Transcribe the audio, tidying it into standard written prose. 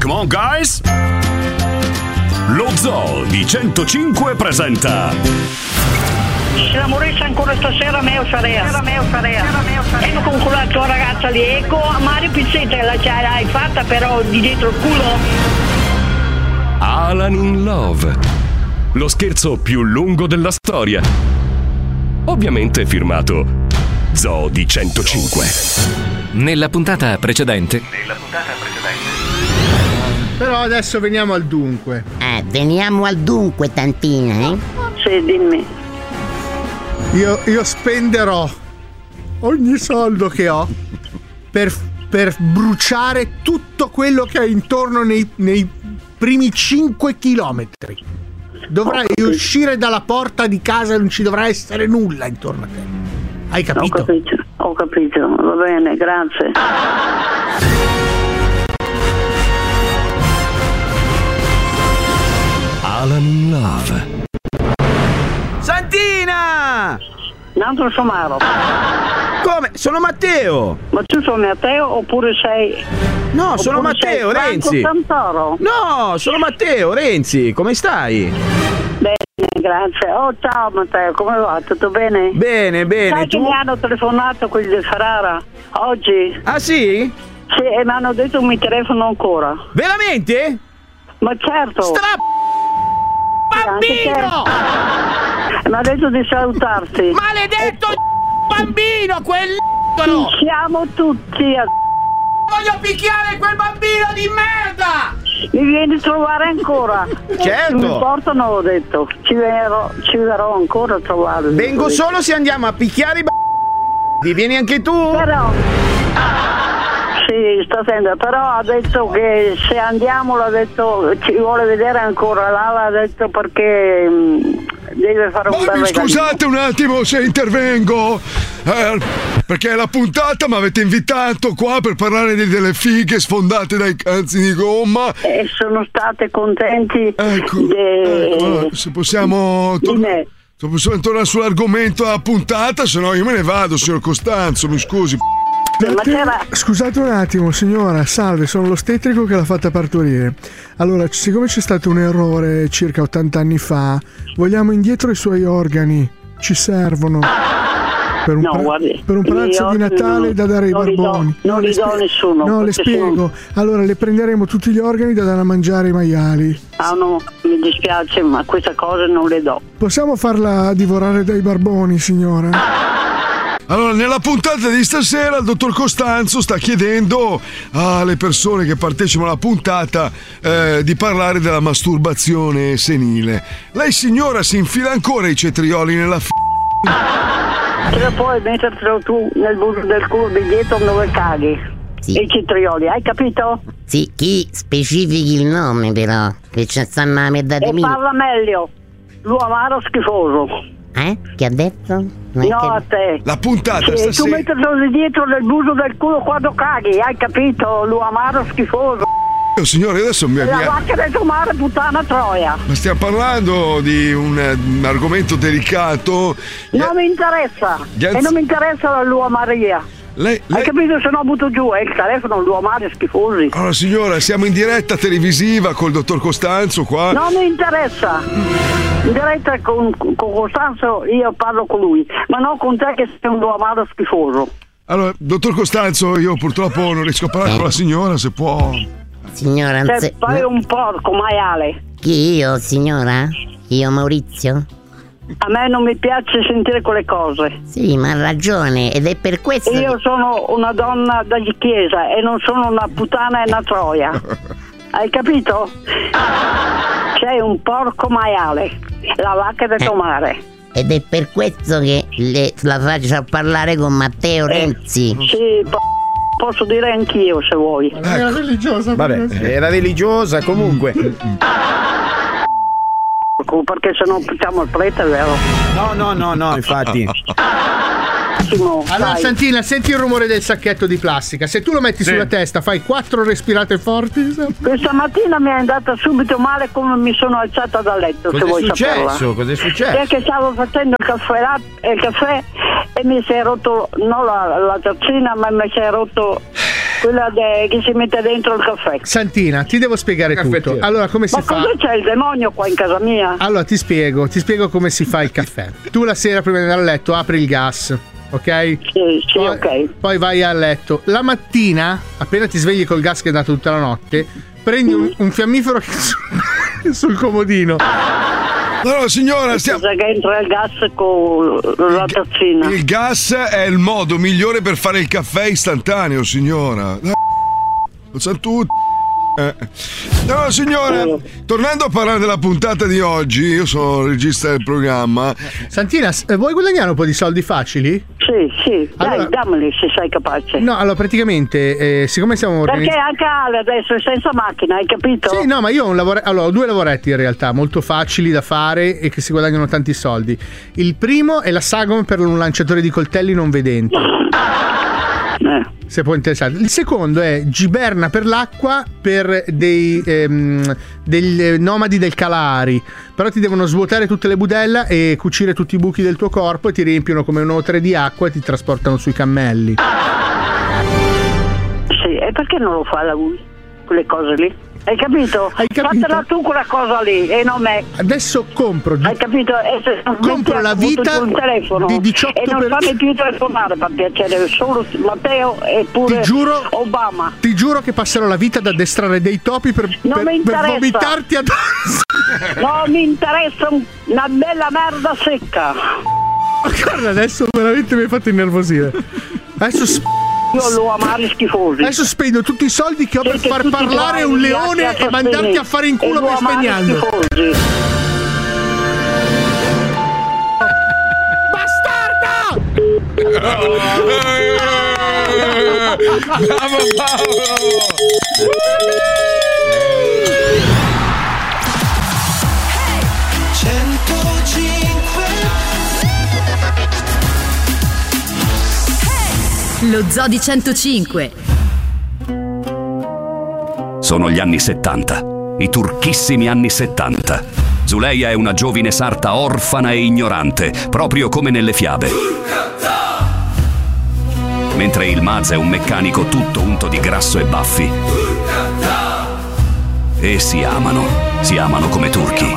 Come on, guys! Lo Zoo di 105 presenta Se la morisse ancora stasera, meo sarea. Ecco con quella tua ragazza lì. Ecco, Mario Pizzetta l'hai fatta però di dietro il culo. Alan in Love. Lo scherzo più lungo della storia. Ovviamente firmato Zoo di 105. Nella puntata precedente. Però adesso veniamo al dunque. Veniamo al dunque, tantina, eh? Sì, dimmi. Io spenderò ogni soldo che ho per bruciare tutto quello che è intorno nei primi 5 chilometri. Dovrai uscire dalla porta di casa e non ci dovrà essere nulla intorno a te. Hai capito? Ho capito, va bene, grazie. Alan in Love. Santina! Un altro somaro. Come? Sono Matteo! Ma tu sono Matteo oppure sei... No, sono oppure Matteo, sei Renzi! Franco Santoro? No, sono Matteo, Renzi, come stai? Bene, grazie. Oh, ciao Matteo, come va? Tutto bene? Bene, Sai tu? che mi hanno telefonato quelli del Ferrara oggi? Ah sì? Sì, e mi hanno detto che mi telefono ancora. Veramente? Ma certo. Bambino! Mi ha detto di salutarti. Maledetto bambino, quell'idolo! Siamo tutti a... Voglio picchiare quel bambino di merda! Mi vieni a trovare ancora? Certo. Mi portano, ho detto. Ci verrò ancora a trovarli. Vengo solo se andiamo a picchiare i bambini. Vieni anche tu? Però... Sì, sta attento, però ha detto che se andiamo, l'ha detto, ci vuole vedere ancora, l'ha detto perché deve fare un bel regalino. Scusate un attimo se intervengo, perché è la puntata mi avete invitato qua per parlare delle fighe sfondate dai cazzi di gomma. E sono state contenti Ecco, se possiamo tornare sull'argomento della puntata, se no io me ne vado, signor Costanzo, mi scusi. Scusate un attimo, signora, salve, sono l'ostetrico che l'ha fatta partorire. Allora, siccome c'è stato un errore circa 80 anni fa, vogliamo indietro i suoi organi, ci servono per un pranzo di Natale da dare ai barboni. Non li do a nessuno. No, le spiego. Allora, le prenderemo tutti gli organi da dare a mangiare ai maiali. Ah no, mi dispiace, ma questa cosa non le do. Possiamo farla divorare dai barboni, signora? Allora, nella puntata di stasera il dottor Costanzo sta chiedendo alle persone che partecipano alla puntata di parlare della masturbazione senile. Lei, signora, si infila ancora i cetrioli nella Te lo puoi mettertelo tu nel buco del culo di dietro dove caghi. Sì. E i cetrioli, hai capito? Sì, chi specifichi il nome però, che ci stanno a metà di E parla meglio, l'uomo schifoso. Che ha detto? No, a te. La puntata sì, stasera. Tu metterlo di dietro nel buco del culo quando caghi, hai capito? L'uomo schifoso. Signore, adesso La vacca del tuo mare, puttana troia. Ma stiamo parlando di un argomento delicato. Non mi interessa. E non mi interessa la Lua Maria. Hai capito? Se no butto giù, il telefono, l'uomo mare schifosi. Allora, signora, siamo in diretta televisiva col dottor Costanzo qua. Non mi interessa. In diretta con Costanzo io parlo con lui, ma non con te che sei un uomo schifoso. Allora, dottor Costanzo, io purtroppo non riesco a parlare con la signora, se può. Signora, fai un porco maiale. Chi, io, signora? Io, Maurizio? A me non mi piace sentire quelle cose. Sì, ma ha ragione, ed è per questo. Io sono una donna da chiesa e non sono una puttana e una troia. Hai capito? Sei un porco maiale, la vacca del tuo mare. Ed è per questo che la faccio parlare con Matteo Renzi. Sì, posso dire anch'io se vuoi. Era religiosa. Vabbè, era religiosa comunque. Perché se no facciamo il prete, vero? No, infatti. Allora, Santina, senti il rumore del sacchetto di plastica. Se tu lo metti sulla testa, fai 4 respirate forti. Questa mattina mi è andata subito male come mi sono alzata dal letto. Cos'è se vuoi saperla. Cos'è successo? Perché stavo facendo il caffè e mi si è rotto, non la tazzina, ma mi si è rotto Quella che si mette dentro il caffè. Santina, ti devo spiegare tutto. Allora, come si fa? Ma cosa c'è il demonio qua in casa mia? Allora, ti spiego come si fa il caffè. Tu la sera prima di andare a letto apri il gas, ok? Sì, ok. Poi vai a letto. La mattina, appena ti svegli col gas che è andato tutta la notte, prendi un fiammifero sul comodino. No, signora, Che entra il gas con la tazzina. Il gas è il modo migliore per fare il caffè istantaneo, signora. Lo sanno tutti. No, signora, tornando a parlare della puntata di oggi, io sono il regista del programma. Santina, vuoi guadagnare un po' di soldi facili? Sì, allora, dai, dammeli se sei capace. No, allora praticamente, siccome stiamo Perché anche Ale adesso è senza macchina, hai capito? Sì, no, ma io ho ho 2 lavoretti in realtà, molto facili da fare e che si guadagnano tanti soldi. Il primo è la sagoma per un lanciatore di coltelli non vedenti. Se può interessare. Il secondo è giberna per l'acqua per degli nomadi del Kalahari. Però ti devono svuotare tutte le budella e cucire tutti i buchi del tuo corpo e ti riempiono come un O3 di acqua e ti trasportano sui cammelli. Sì, e perché non lo fa lui? Quelle cose lì? Hai capito? Fatela tu quella cosa lì e non me. Adesso compro. Hai capito? Compro la vita di 18 e non fammi più telefonare per piacere, solo Matteo e pure Obama. Ti giuro che passerò la vita ad addestrare dei topi per vomitarti addosso. Non mi interessa una bella merda secca. Guarda, adesso veramente mi hai fatto innervosire. Adesso io lo amare schifosi. Adesso spendo tutti i soldi che ho per far parlare un leone e mandarti a fare in culo per spegnando. Bastardo! Bravo Paolo! Lo Zoo di 105. Sono gli anni 70, i turchissimi anni 70. Zuleia è una giovine sarta orfana e ignorante, proprio come nelle fiabe. Mentre il Maz è un meccanico tutto unto di grasso e baffi. E si amano come turchi.